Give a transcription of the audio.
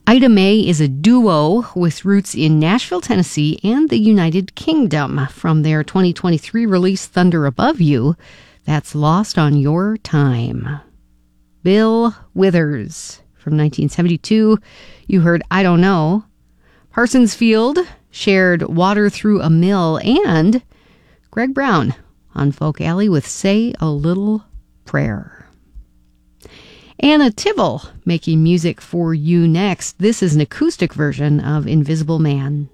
Ida Mae is a duo with roots in Nashville, Tennessee, and the United Kingdom. From their 2023 release, Thunder Above You, that's Lost on Your Time. Bill Withers, from 1972, you heard I Don't Know. Parsons Field shared Water Through a Mill, and Greg Brown on Folk Alley with Say a Little Prayer. Anna Tivell making music for you next. This is an acoustic version of Invisible Man.